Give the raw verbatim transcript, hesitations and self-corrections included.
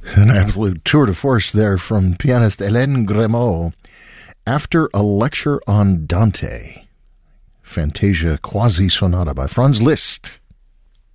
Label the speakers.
Speaker 1: An absolute tour de force there from pianist Hélène Grimaud. After a lecture on Dante, Fantasia Quasi Sonata by Franz Liszt.